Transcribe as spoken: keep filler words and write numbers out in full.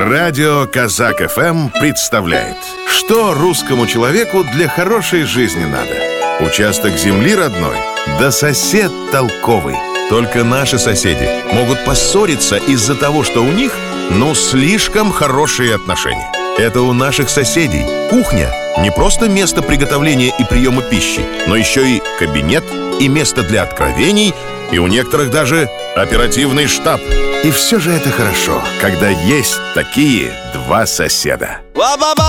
Радио Казак эф эм представляет, что русскому человеку для хорошей жизни надо. Участок земли родной, да сосед толковый. Только наши соседи могут поссориться из-за того, что у них, ну, слишком хорошие отношения. Это у наших соседей кухня не просто место приготовления и приема пищи, но еще и кабинет, и место для откровений, и у некоторых даже оперативный штаб. И все же это хорошо, когда есть такие два соседа.